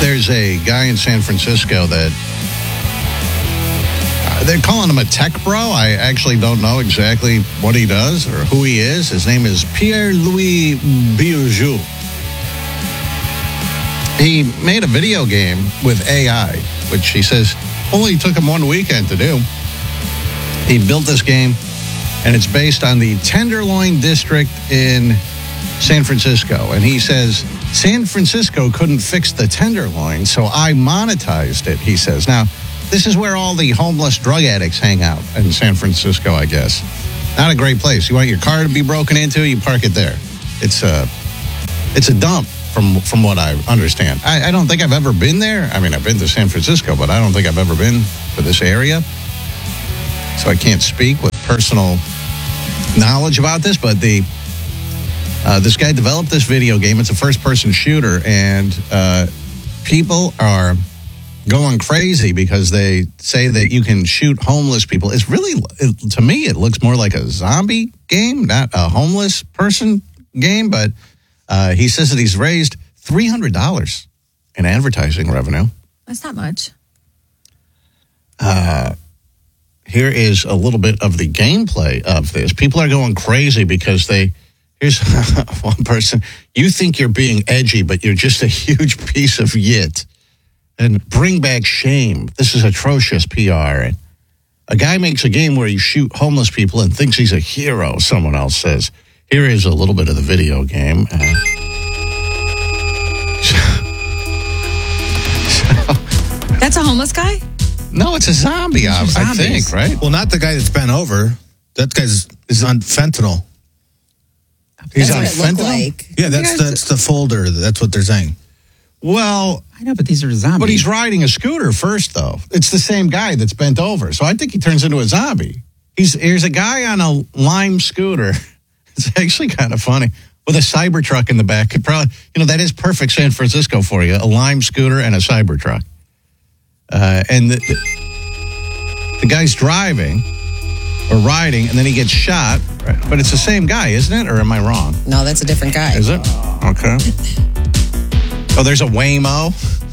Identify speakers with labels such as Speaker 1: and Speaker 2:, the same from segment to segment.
Speaker 1: There's a guy in San Francisco that they're calling him a tech bro. I actually don't know exactly what he does or who he is. His name is Pierre-Louis Bijoux. He made a video game with AI, which he says only took him 1 weekend to do. He built this game, and it's based on the Tenderloin District in San Francisco. And he says, San Francisco couldn't fix the Tenderloin, so I monetized it, he says. Now, this is where all the homeless drug addicts hang out in San Francisco, I guess. Not a great place. You want your car to be broken into, you park it there. It's a dump from what I understand. I don't think I've ever been there. I mean, I've been to San Francisco, but I don't think I've ever been to this area. So I can't speak with personal knowledge about this, but this guy developed this video game. It's a first-person shooter, and people are going crazy because they say that you can shoot homeless people. It's really, to me, it looks more like a zombie game, not a homeless person game, but he says that he's raised $300 in advertising revenue.
Speaker 2: That's not much.
Speaker 1: Here is a little bit of the gameplay of this. People are going crazy because here's one person, you think you're being edgy, but you're just a huge piece of yit. And bring back shame. This is atrocious PR. A guy makes a game where you shoot homeless people and thinks he's a hero, someone else says. Here is a little bit of the video game.
Speaker 2: That's a homeless guy?
Speaker 1: No, it's a zombie, I think, right?
Speaker 3: Well, not the guy that's bent over. That guy's on fentanyl.
Speaker 1: He's on
Speaker 4: That's what it looked
Speaker 1: fentanyl?
Speaker 4: like.
Speaker 3: Yeah, that's the folder. That's what they're saying.
Speaker 1: Well,
Speaker 5: I know, but these are zombies.
Speaker 1: but he's riding a scooter first, though. It's the same guy that's bent over. So I think he turns into a zombie. Here's a guy on a Lime scooter. It's actually kind of funny. With a Cybertruck in the back. It probably, that is perfect San Francisco for you. A Lime scooter and a Cybertruck. And the guy's driving or riding, and then he gets shot. Right? But it's the same guy, isn't it? Or am I wrong?
Speaker 4: No, that's a different guy.
Speaker 1: Is it? Okay. Oh, there's a Waymo.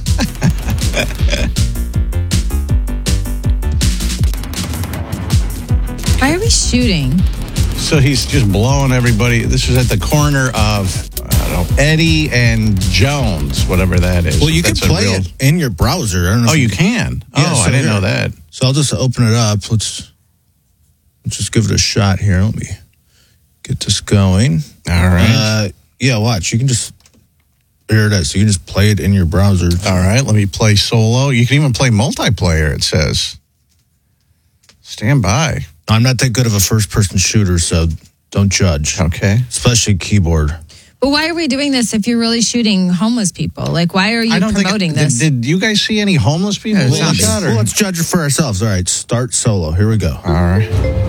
Speaker 2: Why are we shooting?
Speaker 1: So he's just blowing everybody. This is at the corner of, I don't know, Eddie and Jones, whatever that is.
Speaker 3: Well, you can play it in your browser. I don't know.
Speaker 1: Oh, you can?
Speaker 3: Yeah,
Speaker 1: I didn't know that.
Speaker 3: So I'll just open it up. Let's just give it a shot here. Let me get this going.
Speaker 1: All right.
Speaker 3: Yeah, watch. You can just, here it is. You can just play it in your browser.
Speaker 1: All right, let me play solo. You can even play multiplayer, it says. Stand by.
Speaker 3: I'm not that good of a first-person shooter, so don't judge.
Speaker 1: Okay.
Speaker 3: Especially keyboard.
Speaker 2: But why are we doing this if you're really shooting homeless people? Like, why are you promoting this?
Speaker 1: Did you guys see any homeless people?
Speaker 3: Well, let's judge it for ourselves. All right, start solo. Here we go.
Speaker 1: All right.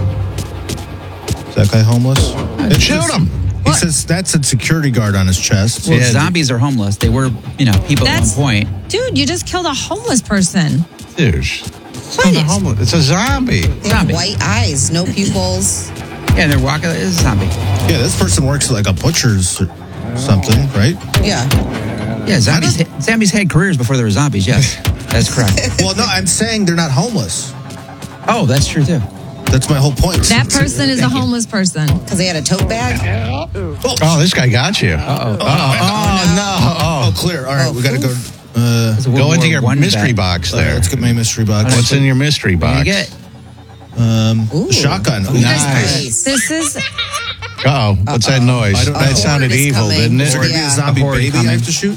Speaker 3: Is that guy homeless?
Speaker 1: Shoot him.
Speaker 3: He says that's a security guard on his chest.
Speaker 5: Well, zombies are homeless. They were, people at one point.
Speaker 2: Dude, you just killed a homeless person.
Speaker 1: Dude. It's a zombie.
Speaker 4: They have white eyes, no pupils.
Speaker 5: Yeah, they're walking. It's a zombie.
Speaker 3: Yeah, this person works at like a butcher's or something, right?
Speaker 4: Yeah.
Speaker 5: Yeah, zombies had careers before there were zombies. Yes, that's correct.
Speaker 3: Well, no, I'm saying they're not homeless.
Speaker 5: Oh, that's true too.
Speaker 3: That's my whole point.
Speaker 2: That person is a homeless person.
Speaker 4: Because they had a tote bag?
Speaker 1: Oh, this guy got you.
Speaker 3: Oh,
Speaker 1: no.
Speaker 3: Oh, clear. All right, we got to go.
Speaker 1: Go into your mystery box there.
Speaker 3: Let's get my mystery box.
Speaker 1: What's in your mystery box?
Speaker 5: You get
Speaker 3: shotgun.
Speaker 1: Nice.
Speaker 2: This is...
Speaker 1: Uh-oh, what's that noise?
Speaker 3: I don't know.
Speaker 1: That sounded evil, didn't it?
Speaker 3: Is there going to be a zombie baby I have to shoot?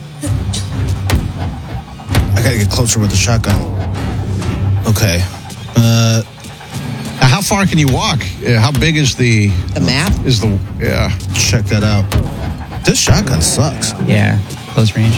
Speaker 3: I got to get closer with the shotgun. Okay.
Speaker 1: How far can you walk? How big is the
Speaker 4: map?
Speaker 3: Check that out. This shotgun sucks.
Speaker 5: Yeah, close range.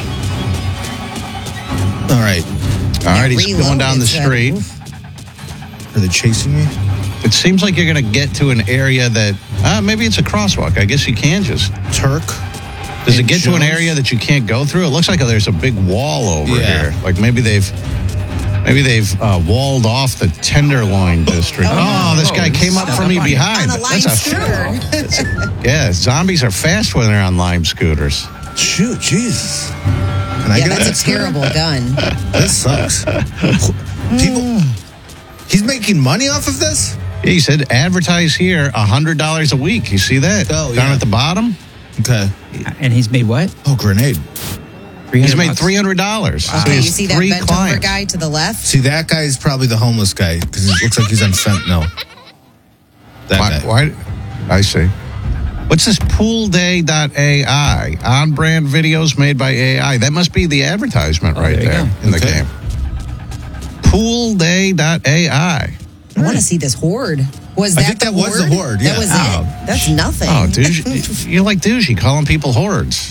Speaker 3: All right.
Speaker 1: He's going down the street.
Speaker 3: Are they chasing me?
Speaker 1: It seems like you're going to get to an area that maybe it's a crosswalk. I guess you can just
Speaker 3: Turk.
Speaker 1: Does it get to an area that you can't go through? It looks like there's a big wall over here. Like maybe they've walled off the Tenderloin district. This guy came up from me behind.
Speaker 4: On a Lime scooter.
Speaker 1: Yeah, zombies are fast when they're on Lime scooters.
Speaker 3: Shoot, Jesus. Can I get
Speaker 4: that's a terrible gun.
Speaker 3: This sucks. People, he's making money off of this?
Speaker 1: He said advertise here $100 a week. You see that?
Speaker 3: Oh,
Speaker 1: Down
Speaker 3: yeah.
Speaker 1: at the bottom?
Speaker 3: Okay.
Speaker 5: And he's made what?
Speaker 3: Oh, grenade.
Speaker 1: He's made
Speaker 5: $300.
Speaker 1: $300. So he
Speaker 4: Okay, you
Speaker 1: has
Speaker 4: see that
Speaker 1: 3
Speaker 4: bent over
Speaker 1: clients.
Speaker 4: guy to the left?
Speaker 3: See, that guy is probably the homeless guy because it looks like he's on fentanyl. That guy.
Speaker 1: Why? I see. What's this poolday.ai? On-brand videos made by AI. That must be the advertisement right
Speaker 5: there you
Speaker 1: there
Speaker 5: go.
Speaker 1: in the
Speaker 3: Okay.
Speaker 1: game. Poolday.ai.
Speaker 4: I want to see this horde. Was
Speaker 3: I
Speaker 4: that
Speaker 3: think
Speaker 4: the
Speaker 3: that was
Speaker 4: horde?
Speaker 3: the horde,
Speaker 4: That
Speaker 3: yeah.
Speaker 4: was
Speaker 1: Oh.
Speaker 4: it. That's nothing.
Speaker 1: Oh, douche. You're like douchey, calling people hordes.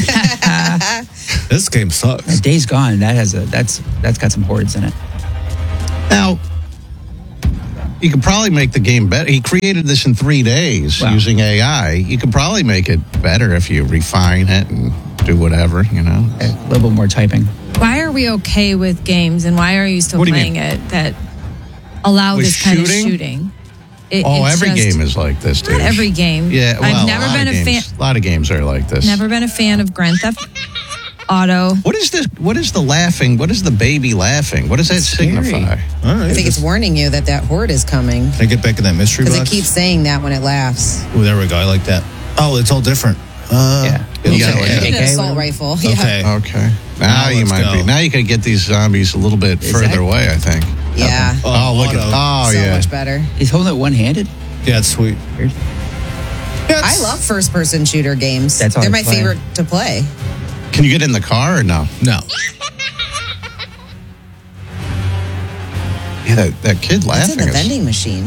Speaker 3: This game sucks.
Speaker 5: Days Gone. That's got some hordes in it.
Speaker 1: Now, you could probably make the game better. He created this in 3 days
Speaker 5: Wow.
Speaker 1: using AI. You could probably make it better if you refine it and do whatever, you know.
Speaker 5: A little bit more typing.
Speaker 2: Why are we okay with games and why are you still
Speaker 1: What do you
Speaker 2: playing it that allow
Speaker 1: With
Speaker 2: this kind of
Speaker 1: shooting?
Speaker 2: shooting?
Speaker 1: Oh,
Speaker 2: It's
Speaker 1: every
Speaker 2: just-
Speaker 1: game is like this, dude.
Speaker 2: Not every game.
Speaker 1: Yeah, well,
Speaker 2: I've never been a fan.
Speaker 1: A lot of games are like this.
Speaker 2: Never been a fan of Grand Theft Auto.
Speaker 1: What is this? What is the laughing? What is the baby laughing? What does that
Speaker 5: Scary.
Speaker 1: signify?
Speaker 3: All right.
Speaker 4: I think it's warning you that horde is coming.
Speaker 3: Can I get back in that mystery
Speaker 4: Because
Speaker 3: box?
Speaker 4: it keeps saying that when it laughs.
Speaker 3: Oh, there we go. I like that. Oh, it's all different.
Speaker 5: Yeah.
Speaker 1: You got
Speaker 5: Yeah.
Speaker 1: it.
Speaker 4: An
Speaker 5: Okay,
Speaker 4: assault
Speaker 5: well-
Speaker 4: rifle. Yeah.
Speaker 3: Okay.
Speaker 1: Okay. Now
Speaker 3: Now
Speaker 1: you
Speaker 3: let's
Speaker 1: might
Speaker 3: go.
Speaker 1: be. Now you could get these zombies a little bit
Speaker 5: Is
Speaker 1: further
Speaker 5: that-
Speaker 1: away, I think.
Speaker 4: Yeah.
Speaker 1: Oh, look at.
Speaker 3: auto.
Speaker 1: Oh,
Speaker 4: so
Speaker 1: yeah.
Speaker 4: much better.
Speaker 5: He's holding it one-handed.
Speaker 3: Yeah, it's sweet.
Speaker 5: Weird.
Speaker 4: I love first-person shooter games.
Speaker 5: That's all
Speaker 4: They're
Speaker 5: I
Speaker 4: my
Speaker 5: play.
Speaker 4: favorite to play.
Speaker 1: Can you get in the car or no?
Speaker 3: No.
Speaker 1: Yeah, that kid
Speaker 4: It's
Speaker 1: laughing.
Speaker 4: in the
Speaker 1: is-
Speaker 4: vending machine.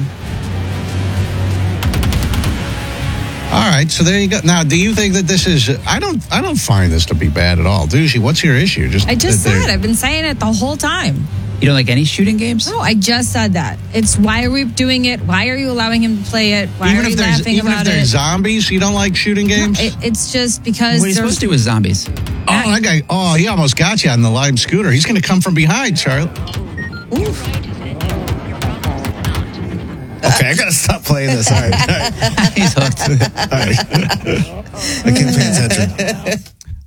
Speaker 1: All right, so there you go. Now, do you think that this is? I don't find this to be bad at all. Douchey, what's your issue?
Speaker 2: I just
Speaker 1: that they're-
Speaker 2: said, I've been saying it the whole time.
Speaker 5: You don't like any shooting games?
Speaker 2: No, I just said that. It's why are we doing it? Why are you allowing him to play it? Why
Speaker 1: Even
Speaker 2: are
Speaker 1: if
Speaker 2: you
Speaker 1: there's
Speaker 2: laughing
Speaker 1: even if
Speaker 2: about
Speaker 1: there's
Speaker 2: it?
Speaker 1: zombies, you don't like shooting games.
Speaker 2: It's just because
Speaker 5: What are you supposed to do with zombies?
Speaker 1: Oh, that guy! Oh, he almost got you on the Lime scooter. He's going to come from behind, Charlie.
Speaker 3: Okay, I gotta stop playing this. All right. All right.
Speaker 5: He's hooked.
Speaker 3: All right. I can't pay attention.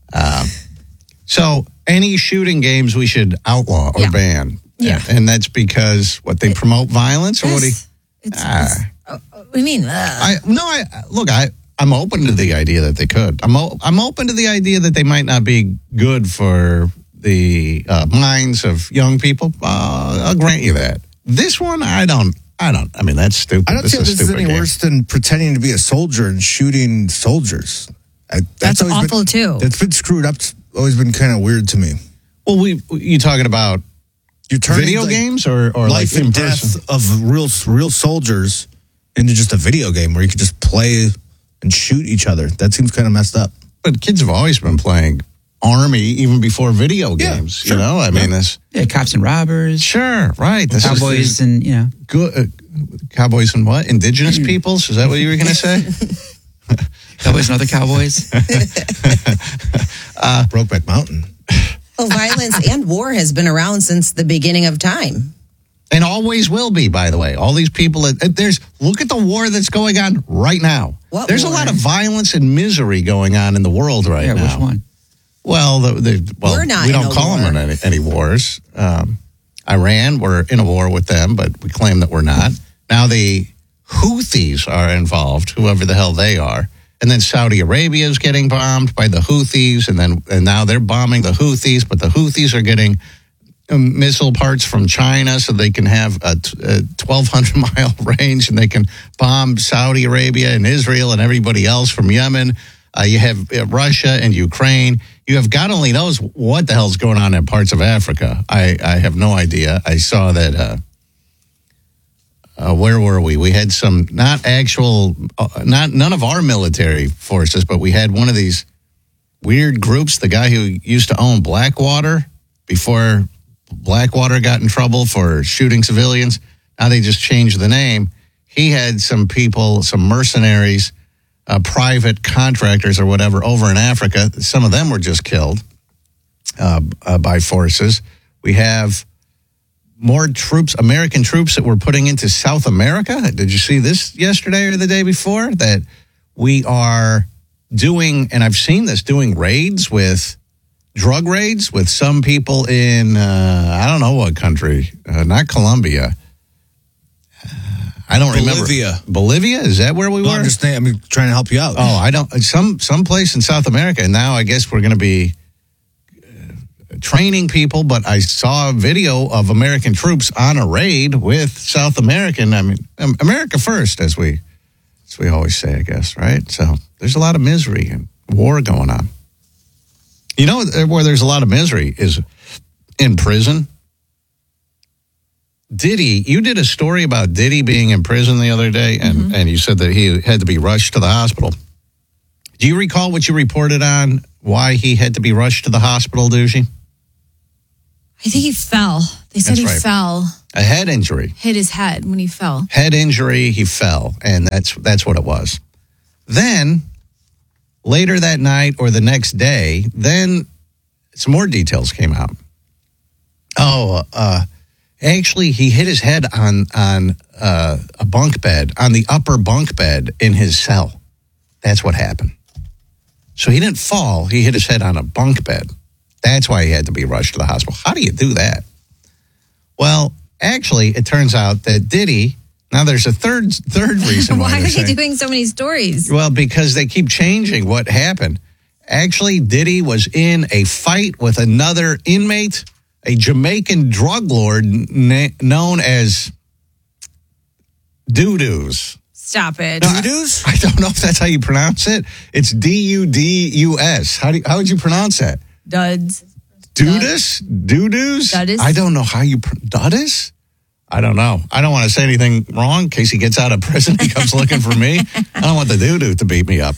Speaker 1: So, any shooting games we should outlaw or
Speaker 2: Yeah.
Speaker 1: ban.
Speaker 2: Yeah.
Speaker 1: And that's because what they promote violence or what?
Speaker 2: Yes. What do you mean?
Speaker 1: I'm open to the idea that they could. I'm open to the idea that they might not be good for the minds of young people. I'll grant you that. This one, I don't. I mean, that's stupid.
Speaker 3: I don't feel
Speaker 1: is a
Speaker 3: this is
Speaker 1: stupid
Speaker 3: any
Speaker 1: game.
Speaker 3: worse than pretending to be a soldier and shooting soldiers.
Speaker 2: That's
Speaker 3: always
Speaker 2: awful, too.
Speaker 3: That's been screwed up. It's always been kind of weird to me.
Speaker 1: Well, you talking about
Speaker 3: You're turning
Speaker 1: video
Speaker 3: like,
Speaker 1: games or
Speaker 3: life
Speaker 1: like in
Speaker 3: and
Speaker 1: person?
Speaker 3: death of real soldiers into just a video game where you could just play and shoot each other. That seems kind of messed up.
Speaker 1: But kids have always been playing Army even before video
Speaker 3: Yeah,
Speaker 1: games.
Speaker 3: sure.
Speaker 1: You know, I mean, this.
Speaker 5: Yeah, cops and robbers,
Speaker 1: Sure, right. This
Speaker 5: cowboys,
Speaker 1: is
Speaker 5: and
Speaker 1: good. Cowboys and what? Indigenous peoples? Is that what you were going to say?
Speaker 5: cowboys and other cowboys.
Speaker 3: Brokeback Mountain.
Speaker 4: Well, violence and war has been around since the beginning of time.
Speaker 1: And always will be, by the way. All these people, look at the war that's going on right now.
Speaker 4: What
Speaker 1: There's
Speaker 4: war?
Speaker 1: a lot of violence and misery going on in the world right
Speaker 5: Yeah,
Speaker 1: now.
Speaker 5: which one?
Speaker 1: Well,
Speaker 4: We're not
Speaker 1: we
Speaker 4: in
Speaker 1: don't
Speaker 4: a
Speaker 1: call
Speaker 4: war.
Speaker 1: them any wars. Iran, we're in a war with them, but we claim that we're not. Now the Houthis are involved, whoever the hell they are. And then Saudi Arabia is getting bombed by the Houthis, and now they're bombing the Houthis, but the Houthis are getting missile parts from China so they can have a 1,200-mile range and they can bomb Saudi Arabia and Israel and everybody else from Yemen. You have Russia and Ukraine. You have God only knows what the hell's going on in parts of Africa. I have no idea. I saw that. Where were we? We had some none of our military forces, but we had one of these weird groups. The guy who used to own Blackwater before Blackwater got in trouble for shooting civilians. Now they just changed the name. He had some people, some mercenaries, private contractors or whatever over in Africa. Some of them were just killed by forces. We have more troops, American troops that we're putting into South America. Did you see this yesterday or the day before? That we are doing, and I've seen this, doing raids with drug raids with some people in, I don't know what country, not Colombia. I don't remember. Bolivia? Is that where we were?
Speaker 3: I'm just trying to help you out.
Speaker 1: Oh, I don't. Some place in South America. And now I guess we're going to be training people. But I saw a video of American troops on a raid with South American. I mean, America first, as we always say, I guess, right? So there's a lot of misery and war going on. You know where there's a lot of misery is in prison. Diddy, you did a story about Diddy being in prison the other day, and you said that he had to be rushed to the hospital. Do you recall what you reported on why he had to be rushed to the hospital, Doogie?
Speaker 2: I think he fell. They said he fell.
Speaker 1: A head injury.
Speaker 2: Hit his head when he fell.
Speaker 1: Head injury, he fell, and that's what it was. Then, later that night or the next day, then some more details came out. Actually, he hit his head on a bunk bed, on the upper bunk bed in his cell. That's what happened. So he didn't fall. He hit his head on a bunk bed. That's why he had to be rushed to the hospital. How do you do that? Well, actually, it turns out that Diddy, now there's a third reason why.
Speaker 2: Why are they doing so many stories?
Speaker 1: Well, because they keep changing what happened. Actually, Diddy was in a fight with another inmate, a Jamaican drug lord known as Doo-Doos.
Speaker 2: Stop it.
Speaker 1: Doo-Doos? I don't know if that's how you pronounce it. It's D-U-D-U-S. How would you pronounce that?
Speaker 2: Duds.
Speaker 1: Doo-Doos? Doo-Doos?
Speaker 2: Duddus?
Speaker 1: I don't know how you... Duddus? I don't know. I don't want to say anything wrong in case he gets out of prison. He comes looking for me. I don't want the doo-doo to beat me up.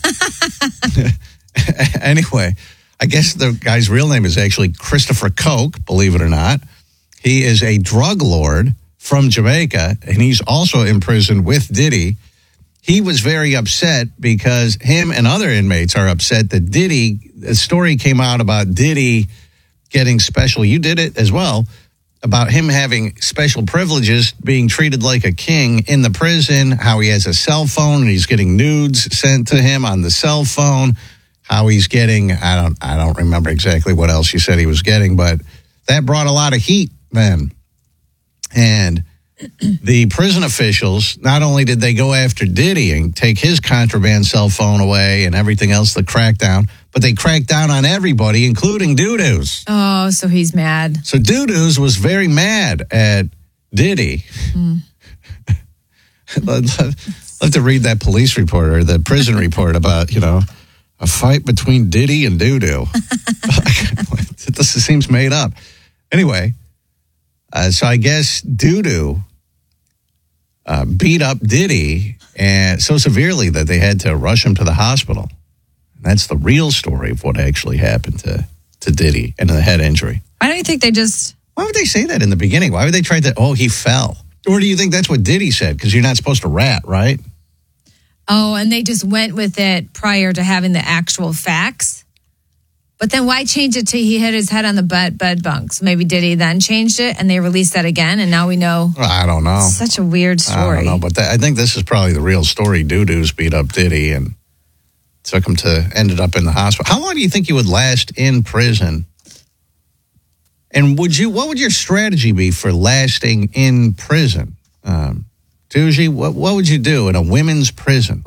Speaker 1: Anyway, I guess the guy's real name is actually Christopher Koch, believe it or not. He is a drug lord from Jamaica, and he's also in prison with Diddy. He was very upset because him and other inmates are upset that Diddy, a story came out about Diddy getting special, you did it as well, about him having special privileges, being treated like a king in the prison, how he has a cell phone and he's getting nudes sent to him on the cell phone, how he's getting, I don't remember exactly what else you said he was getting, but that brought a lot of heat then. And the prison officials, not only did they go after Diddy and take his contraband cell phone away and everything else, the crackdown, but they cracked down on everybody, including Doo-Doos.
Speaker 2: Oh, so he's mad.
Speaker 1: So Doo-Doos was very mad at Diddy. Love to read that police report or the prison report about, a fight between Diddy and Doo-Doo. This seems made up. Anyway, so I guess Doo-Doo beat up Diddy and so severely that they had to rush him to the hospital. And that's the real story of what actually happened to Diddy and the head injury.
Speaker 2: Why don't you think they just...
Speaker 1: Why would they say that in the beginning? Why would they try to, he fell? Or do you think that's what Diddy said? Because you're not supposed to rat, right?
Speaker 2: Oh, and they just went with it prior to having the actual facts? But then why change it to he hit his head on the bed bunks? Maybe Diddy then changed it and they released that again and now we know.
Speaker 1: I don't know.
Speaker 2: It's such a weird story.
Speaker 1: I don't know, but I think this is probably the real story. Doo-Doos beat up Diddy and took him ended up in the hospital. How long do you think you would last in prison? And what would your strategy be for lasting in prison? Doogie, what would you do in a women's prison?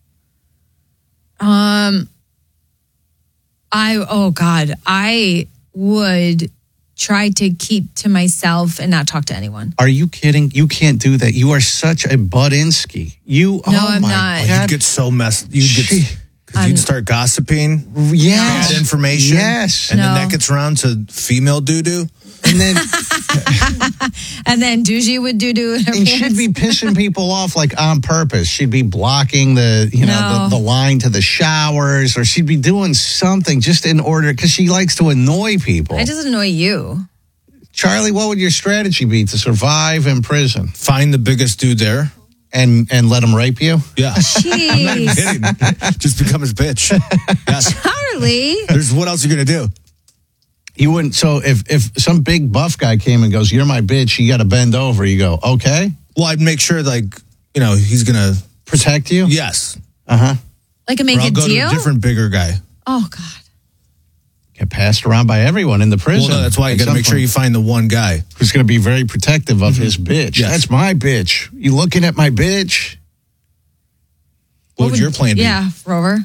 Speaker 2: I would try to keep to myself and not talk to anyone.
Speaker 1: Are you kidding? You can't do that. You are such a Budinsky.
Speaker 2: I'm not.
Speaker 1: God.
Speaker 3: You'd get so messed. You'd start gossiping.
Speaker 1: Yes.
Speaker 3: Bad information.
Speaker 1: Yes.
Speaker 3: And then that gets around to female doo-doo.
Speaker 1: And then
Speaker 2: and then Doogie would doo-doo.
Speaker 1: And she'd be pissing people off like on purpose. She'd be blocking the line to the showers, or she'd be doing something just in order because she likes to annoy people.
Speaker 2: I just annoy you.
Speaker 1: Charlie, what would your strategy be to survive in prison?
Speaker 3: Find the biggest dude there.
Speaker 1: And let him rape you?
Speaker 3: Yeah.
Speaker 2: Jeez.
Speaker 3: Just become his bitch. Yes.
Speaker 2: Charlie.
Speaker 3: What else are you going to do?
Speaker 1: You wouldn't. So if some big buff guy came and goes, "You're my bitch," you got to bend over. You go, "Okay."
Speaker 3: Well, I'd make sure, he's going to
Speaker 1: protect you.
Speaker 3: Yes.
Speaker 1: Like
Speaker 2: make a
Speaker 3: deal?
Speaker 2: deal?
Speaker 3: To a different, bigger guy.
Speaker 2: Oh God.
Speaker 1: get passed around by everyone in the prison.
Speaker 3: Well, no, that's why you
Speaker 1: At
Speaker 3: got to
Speaker 1: some
Speaker 3: make sure
Speaker 1: point.
Speaker 3: you find the one guy.
Speaker 1: Who's going to be very protective of his bitch.
Speaker 3: Yes.
Speaker 1: That's my bitch. You looking at my bitch?
Speaker 3: What would your plan be?
Speaker 2: Yeah, Rover.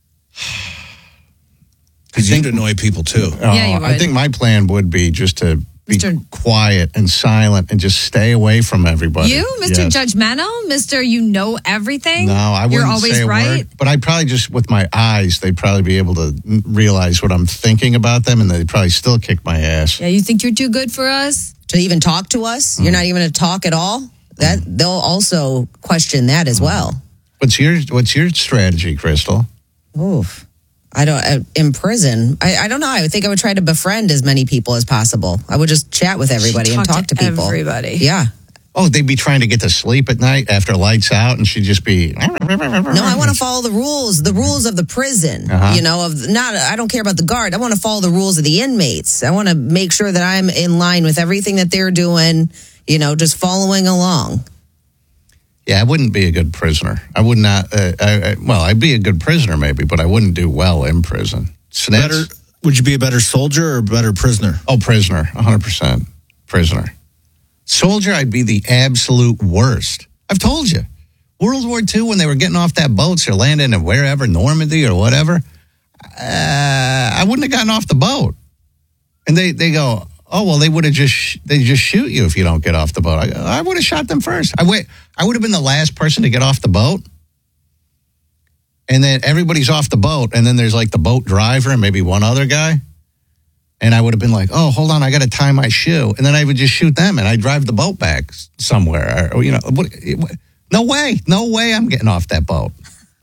Speaker 3: Because you'd annoy people too.
Speaker 2: Yeah, you
Speaker 1: I
Speaker 2: would.
Speaker 1: think my plan would be just to be
Speaker 2: Mr.
Speaker 1: quiet and silent and just stay away from everybody.
Speaker 2: You, Mr.
Speaker 1: Yes.
Speaker 2: Judgmental? Mr. You know everything?
Speaker 1: No, I wouldn't
Speaker 2: You're always
Speaker 1: say a
Speaker 2: right?
Speaker 1: word. But I'd probably just, with my eyes, they'd probably be able to realize what I'm thinking about them, and they'd probably still kick my ass.
Speaker 2: Yeah, you think you're too good for us?
Speaker 4: To even talk to us, you're not even going to talk at all. That they'll also question that as well.
Speaker 1: What's your strategy, Crystal?
Speaker 4: Oof. I don't, in prison, I don't know. I would think I would try to befriend as many people as possible. I would just chat with everybody and talk to people.
Speaker 2: Everybody.
Speaker 4: Yeah.
Speaker 1: Oh, they'd be trying to get to sleep at night after lights out, and she'd just be.
Speaker 4: No, I want to follow the rules of the prison. You know, I don't care about the guard. I want to follow the rules of the inmates. I want to make sure that I'm in line with everything that they're doing, you know, just following along.
Speaker 1: Yeah, I wouldn't be a good prisoner. I would not. Well, I'd be a good prisoner maybe, but I wouldn't do well in prison.
Speaker 3: Would you be a better soldier or a better prisoner?
Speaker 1: Oh, prisoner, 100% prisoner. Soldier, I'd be the absolute worst. I've told you. World War II, when they were getting off that boat or landing in wherever, Normandy or whatever, I wouldn't have gotten off the boat. And they go, oh, well, they just shoot you if you don't get off the boat. I would have shot them first. I would have been the last person to get off the boat. And then everybody's off the boat. And then there's like the boat driver and maybe one other guy. And I would have been like, oh, hold on, I got to tie my shoe. And then I would just shoot them and I'd drive the boat back somewhere. Or, you know, no way I'm getting off that boat.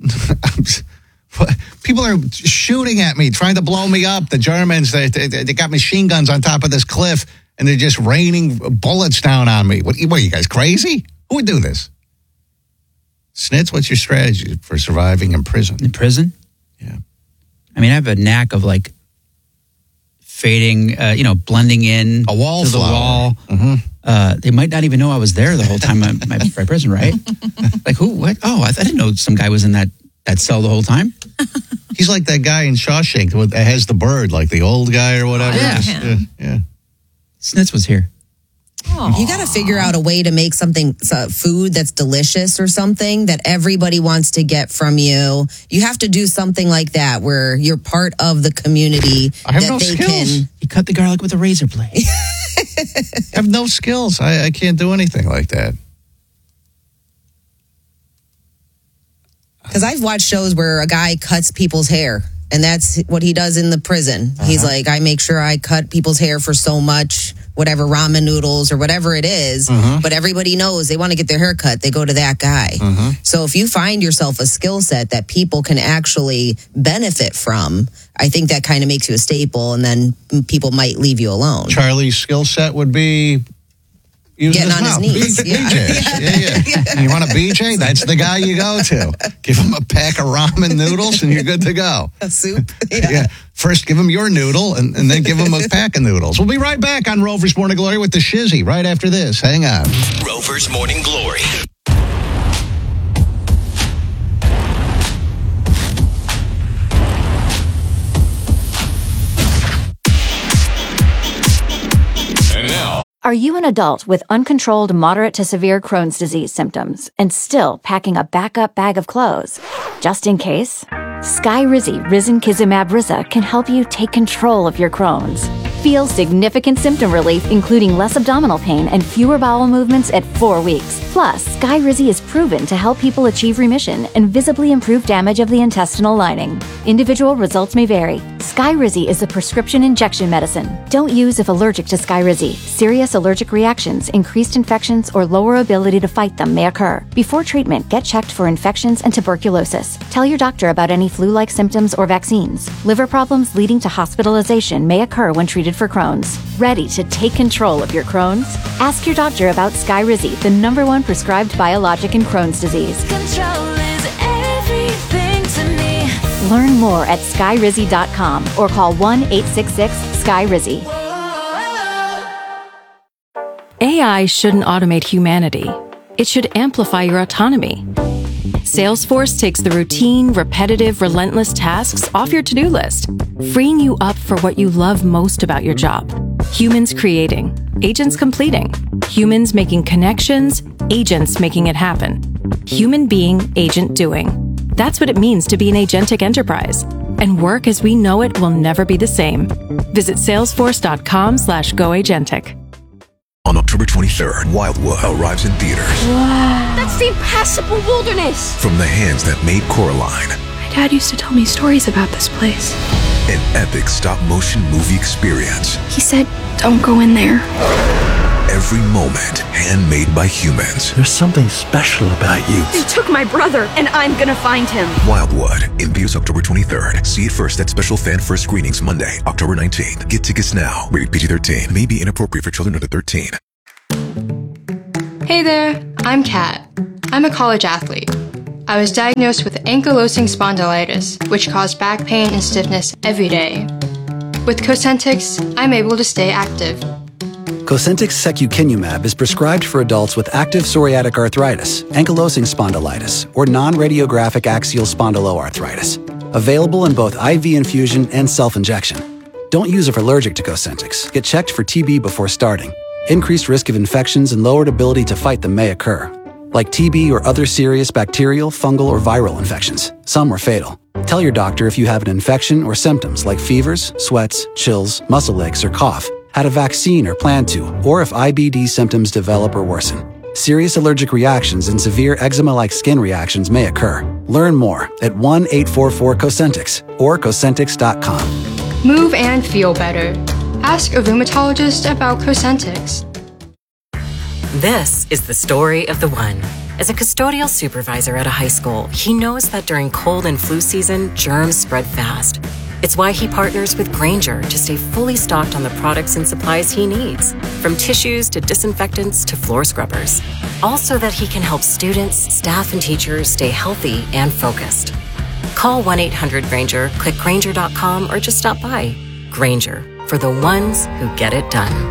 Speaker 1: People are shooting at me, trying to blow me up. The Germans, they got machine guns on top of this cliff, and they're just raining bullets down on me. What are you guys, crazy? Who would do this? Snitz, what's your strategy for surviving in prison?
Speaker 5: In prison?
Speaker 1: Yeah.
Speaker 5: I mean, I have a knack of like fading, blending in
Speaker 1: A
Speaker 5: to the
Speaker 1: wallflower.
Speaker 5: wall.
Speaker 1: Mm-hmm.
Speaker 5: They might not even know I was there the whole time I'm in prison, right? Like who? What? Oh, I didn't know some guy was in that cell the whole time.
Speaker 1: He's like that guy in Shawshank that has the bird, like the old guy or whatever.
Speaker 5: Yeah.
Speaker 1: Yeah.
Speaker 5: Snitz was here.
Speaker 4: You got to figure out a way to make food that's delicious or something that everybody wants to get from you. You have to do something like that where you're part of the community.
Speaker 1: I have
Speaker 4: that
Speaker 1: no
Speaker 4: they
Speaker 1: skills.
Speaker 5: He cut the garlic with a razor blade.
Speaker 1: I have no skills. I can't do anything like that.
Speaker 4: Because I've watched shows where a guy cuts people's hair, and that's what he does in the prison. He's like, I make sure I cut people's hair for so much, whatever, ramen noodles or whatever it is. But everybody knows they want to get their hair cut. They go to that guy. So if you find yourself a skill set that people can actually benefit from, I think that kind of makes you a staple, and then people might leave you alone.
Speaker 1: Charlie's skill set would be
Speaker 4: Getting on his knees.
Speaker 1: BJs. Yeah. You want a BJ? That's the guy you go to. Give him a pack of ramen noodles and you're good to go.
Speaker 4: A soup.
Speaker 1: Yeah. First, give him your noodle and then give him a pack of noodles. We'll be right back on Rover's Morning Glory with the Shizzy right after this. Hang on.
Speaker 6: Rover's Morning Glory. And now,
Speaker 7: Are you an adult with uncontrolled moderate to severe Crohn's disease symptoms and still packing a backup bag of clothes? Just in case? Skyrizi Risankizumab Riza can help you take control of your Crohn's. Feel significant symptom relief, including less abdominal pain and fewer bowel movements at 4 weeks. Plus, Skyrizi is proven to help people achieve remission and visibly improve damage of the intestinal lining. Individual results may vary. Skyrizi is a prescription injection medicine. Don't use if allergic to Skyrizi. Serious allergic reactions, increased infections, or lower ability to fight them may occur. Before treatment, get checked for infections and tuberculosis. Tell your doctor about any flu-like symptoms or vaccines. Liver problems leading to hospitalization may occur when treated for Crohn's. Ready to take control of your Crohn's? Ask your doctor about Skyrizi, the #1 prescribed biologic in Crohn's disease.
Speaker 8: Control is everything to me.
Speaker 7: Learn more at skyrizi.com or call 1-866-SKYRIZI.
Speaker 9: AI shouldn't automate humanity. It should amplify your autonomy. Salesforce takes the routine, repetitive, relentless tasks off your to-do list, freeing you up for what you love most about your job. Humans creating, agents completing, humans making connections, agents making it happen. Human being, agent doing. That's what it means to be an agentic enterprise. And work as we know it will never be the same. Visit salesforce.com/goagentic.
Speaker 10: On October 23rd, Wildwood arrives in theaters.
Speaker 8: Wow. That's the impassable wilderness.
Speaker 10: From the hands that made Coraline.
Speaker 11: My dad used to tell me stories about this place.
Speaker 10: An epic stop-motion movie experience.
Speaker 11: He said, don't go in there.
Speaker 10: Every moment handmade by humans.
Speaker 12: There's something special about you.
Speaker 8: They took my brother, and I'm gonna find him.
Speaker 10: Wildwood, in theaters October 23rd. See it first at special fan first screenings Monday, October 19th. Get tickets now. Rated PG-13. May be inappropriate for children under 13.
Speaker 13: Hey there, I'm Kat. I'm a college athlete. I was diagnosed with ankylosing spondylitis, which caused back pain and stiffness every day. With Cosentyx, I'm able to stay active.
Speaker 14: Cosentyx secukinumab is prescribed for adults with active psoriatic arthritis, ankylosing spondylitis, or non-radiographic axial spondyloarthritis. Available in both IV infusion and self-injection. Don't use if allergic to Cosentyx. Get checked for TB before starting. Increased risk of infections and lowered ability to fight them may occur, like TB or other serious bacterial, fungal, or viral infections. Some are fatal. Tell your doctor if you have an infection or symptoms like fevers, sweats, chills, muscle aches, or cough, had a vaccine or plan to, or if IBD symptoms develop or worsen. Serious allergic reactions and severe eczema-like skin reactions may occur. Learn more at 1-844-COSENTYX or Cosentyx.com.
Speaker 13: Move and feel better. Ask a rheumatologist about Cosentyx.
Speaker 15: This is the story of the one. As a custodial supervisor at a high school, he knows that during cold and flu season, germs spread fast. It's why he partners with Grainger to stay fully stocked on the products and supplies he needs, from tissues to disinfectants to floor scrubbers. All so that he can help students, staff, and teachers stay healthy and focused. Call 1-800-GRAINGER, click Grainger.com, or just stop by. Grainger, for the ones who get it done.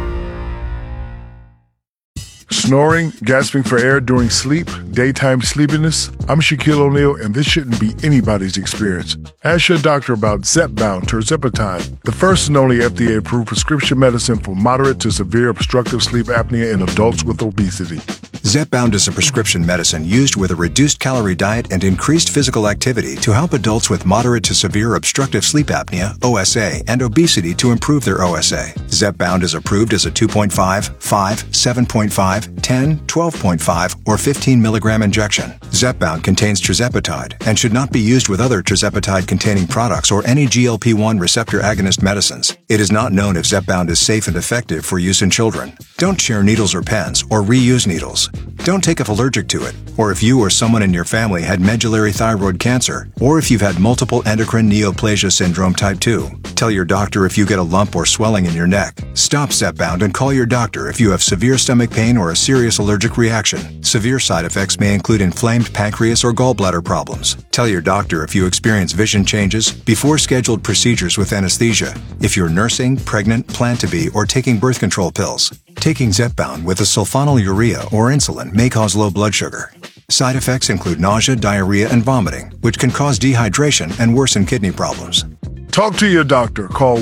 Speaker 16: Snoring, gasping for air during sleep, daytime sleepiness. I'm Shaquille O'Neal, and this shouldn't be anybody's experience. Ask your doctor about Zepbound tirzepatide, the first and only FDA-approved prescription medicine for moderate to severe obstructive sleep apnea in adults with obesity.
Speaker 17: Zepbound is a prescription medicine used with a reduced calorie diet and increased physical activity to help adults with moderate to severe obstructive sleep apnea, OSA, and obesity to improve their OSA. Zepbound is approved as a 2.5, 5, 7.5, 10, 12.5, or 15 milligram injection. Zepbound contains tirzepatide and should not be used with other tirzepatide-containing products or any GLP-1 receptor agonist medicines. It is not known if Zepbound is safe and effective for use in children. Don't share needles or pens or reuse needles. Don't take if allergic to it, or if you or someone in your family had medullary thyroid cancer, or if you've had multiple endocrine neoplasia syndrome type 2. Tell your doctor if you get a lump or swelling in your neck. Stop Zepbound and call your doctor if you have severe stomach pain or a serious allergic reaction. Severe side effects may include inflamed pancreas or gallbladder problems. Tell your doctor if you experience vision changes before scheduled procedures with anesthesia, if you're nursing, pregnant, plan to be, or taking birth control pills. Taking Zepbound with a sulfonylurea or insulin may cause low blood sugar. Side effects include nausea, diarrhea, and vomiting, which can cause dehydration and worsen kidney problems.
Speaker 16: Talk to your doctor. Call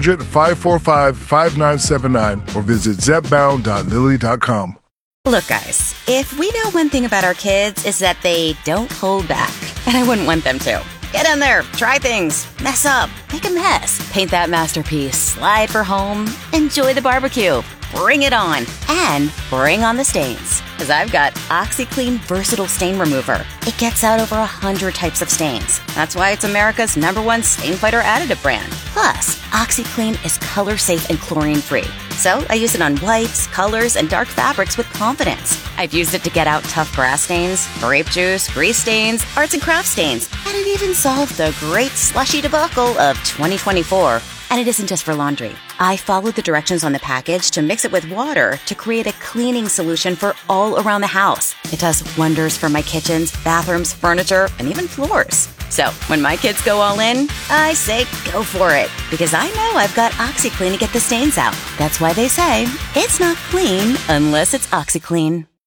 Speaker 16: 1-800-545-5979 or visit zepbound.lilly.com.
Speaker 18: Look, guys, if we know one thing about our kids is that they don't hold back, and I wouldn't want them to. Get in there, try things, mess up, make a mess, paint that masterpiece, slide for home, enjoy the barbecue, bring it on, and bring on the stains. Because I've got OxyClean Versatile Stain Remover. It gets out over 100 types of stains. That's why it's America's #1 stain fighter additive brand. Plus, OxyClean is color safe and chlorine free. So I use it on whites, colors, and dark fabrics with confidence. I've used it to get out tough grass stains, grape juice, grease stains, arts and crafts stains, and it even solved the great slushy debacle of 2024. And it isn't just for laundry. I followed the directions on the package to mix it with water to create a cleaning solution for all around the house. It does wonders for my kitchens, bathrooms, furniture, and even floors. So when my kids go all in, I say go for it. Because I know I've got OxyClean to get the stains out. That's why they say it's not clean unless it's OxyClean.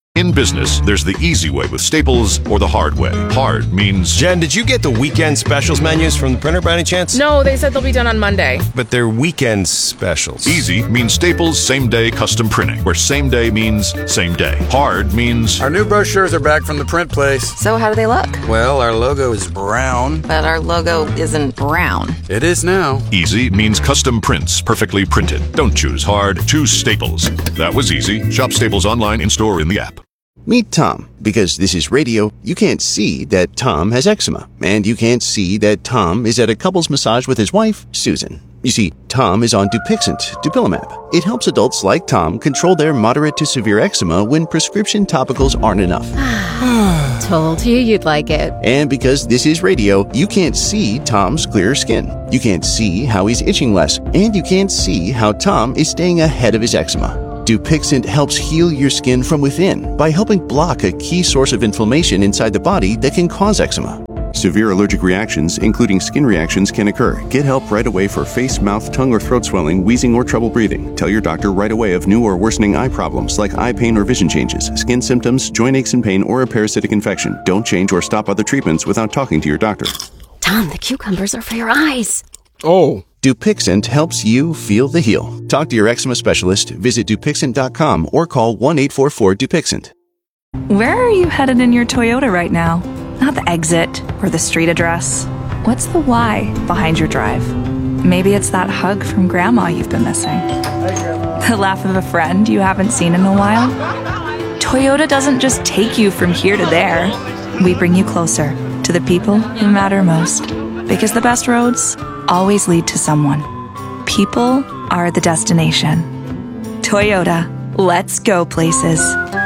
Speaker 19: In business, there's the easy way with Staples or the hard way. Hard means...
Speaker 20: Jen, did you get the weekend specials menus from the printer by any chance?
Speaker 21: No, they said they'll be done on Monday.
Speaker 20: But they're weekend specials.
Speaker 19: Easy means Staples same-day custom printing, where same day means same day. Hard means...
Speaker 22: Our new brochures are back from the print place.
Speaker 23: So how do they look?
Speaker 22: Well, our logo is brown.
Speaker 23: But our logo isn't brown.
Speaker 22: It is now.
Speaker 19: Easy means custom prints, perfectly printed. Don't choose hard, choose Staples. That was easy. Shop Staples online, in-store, or in the app.
Speaker 24: Meet Tom. Because this is radio, you can't see that Tom has eczema. And you can't see that Tom is at a couples massage with his wife, Susan. You see, Tom is on Dupixent, Dupilumab. It helps adults like Tom control their moderate to severe eczema when prescription topicals aren't enough.
Speaker 23: Told you you'd like it.
Speaker 24: And because this is radio, you can't see Tom's clear skin. You can't see how he's itching less. And you can't see how Tom is staying ahead of his eczema. Dupixent helps heal your skin from within by helping block a key source of inflammation inside the body that can cause eczema. Severe allergic reactions, including skin reactions, can occur. Get help right away for face, mouth, tongue, or throat swelling, wheezing, or trouble breathing. Tell your doctor right away of new or worsening eye problems like eye pain or vision changes, skin symptoms, joint aches and pain, or a parasitic infection. Don't change or stop other treatments without talking to your doctor.
Speaker 23: Tom, the cucumbers are for your eyes.
Speaker 24: Oh. Dupixent helps you feel the heal. Talk to your eczema specialist, visit Dupixent.com, or call 1-844-DUPIXENT.
Speaker 25: Where are you headed in your Toyota right now? Not the exit or the street address. What's the why behind your drive? Maybe it's that hug from Grandma you've been missing. The laugh of a friend you haven't seen in a while. Toyota doesn't just take you from here to there. We bring you closer to the people who matter most. Because the best roads always lead to someone. People are the destination. Toyota, let's go places.